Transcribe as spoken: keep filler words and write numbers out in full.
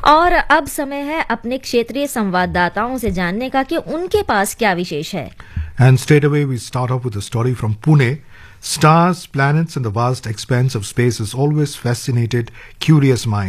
और अब समय है अपने क्षेत्रीय संवाददाताओं से जानने का कि उनके पास क्या विशेष है। And straight away we start off with a story from Pune. Stars, planets and the vast expanse of space has always fascinated curious minds.